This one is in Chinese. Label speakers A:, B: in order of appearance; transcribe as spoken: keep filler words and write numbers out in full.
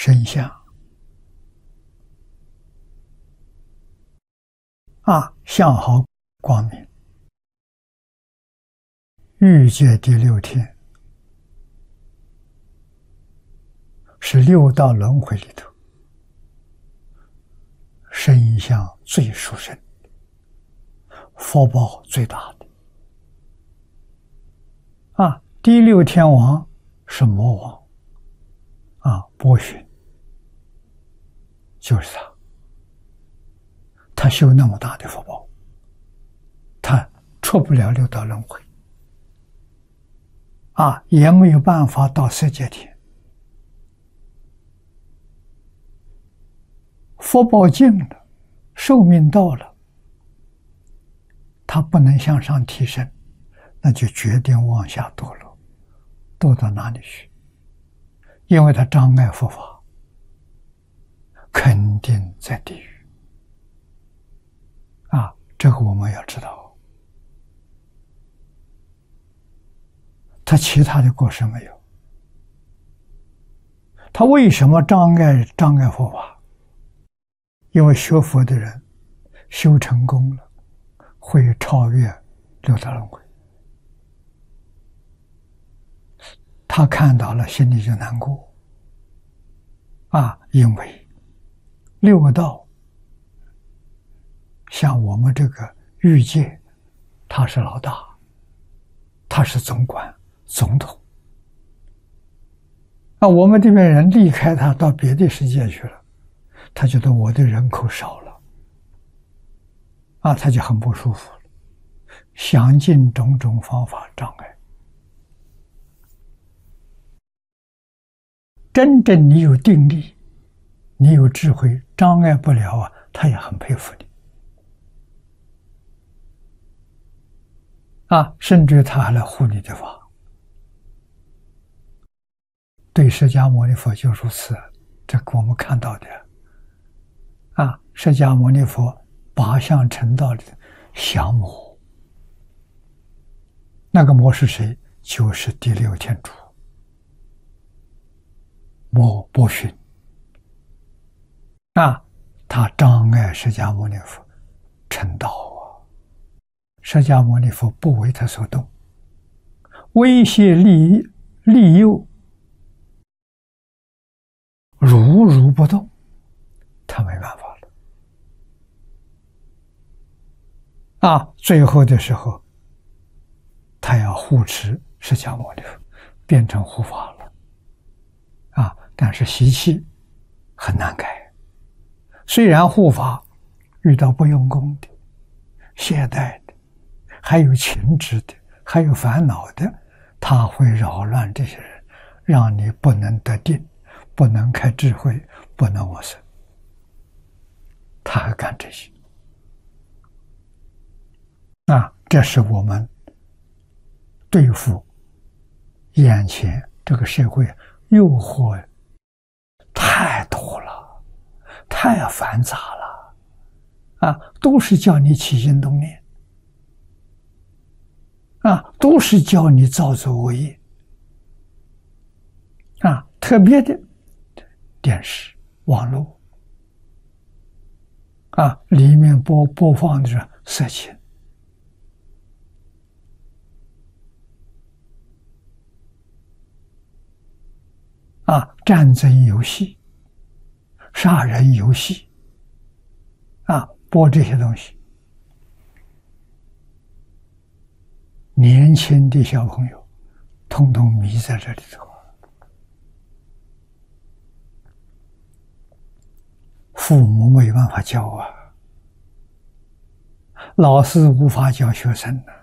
A: 身相啊，相好光明，欲界第六天是六道轮回里头身相最殊胜，福报最大的啊。第六天王是魔王啊，波旬就是他，他修那么大的福报，他出不了六道轮回啊，也没有办法到色界天。福报尽了，寿命到了，他不能向上提升，那就决定往下堕落，堕到哪里去？因为他障碍佛法，肯定在地狱啊！这个我们要知道。他其他的过失没有，他为什么障碍障碍佛法？因为学佛的人修成功了，会超越六道轮回。他看到了，心里就难过啊！因为六道像我们这个欲界，他是老大，他是总管总统。那我们这边人离开他到别的世界去了，他觉得我的人口少了啊，他就很不舒服了，想尽种种方法障碍。真正你有定力，你有智慧，障碍不了啊，他也很佩服你啊，甚至他还来护你的法。对释迦牟尼佛就如此，这个我们看到的啊，释迦牟尼佛八相成道的降魔，那个魔是谁？就是第六天主魔波旬啊，他障碍释迦牟尼佛成道啊。释迦牟尼佛不为他所动，威胁利利诱，如如不动，他没办法了啊。最后的时候，他要护持释迦牟尼佛，变成护法了啊。但是习气很难改，虽然护法遇到不用功的、懈怠的，还有情执的，还有烦恼的，他会扰乱这些人，让你不能得定，不能开智慧，不能往生。他还干这些啊！这是我们对付眼前这个社会诱惑太多了，太繁杂了啊！都是叫你起心动念啊，都是叫你造作恶业啊！特别的电视、网络啊，里面播播放的是色情啊，战争游戏、杀人游戏啊，播这些东西，年轻的小朋友通通迷在这里头，父母没办法教啊，老师无法教学生啊。